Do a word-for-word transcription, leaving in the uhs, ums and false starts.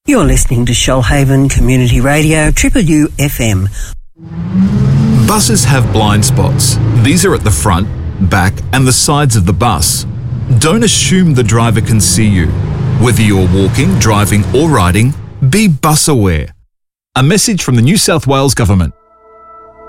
You're listening to Shoalhaven Community Radio, Triple U F M. Buses have blind spots. These are at the front, back and the sides of the bus. Don't assume the driver can see you. Whether you're walking, driving or riding, be bus aware. A message from the New South Wales Government.